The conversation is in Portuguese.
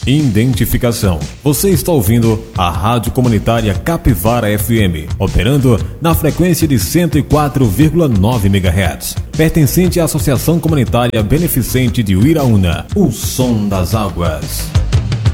Identificação. Você está ouvindo a Rádio Comunitária Capivara FM, operando na frequência de 104,9 MHz, pertencente à Associação Comunitária Beneficente de Uiraúna, o Som das Águas.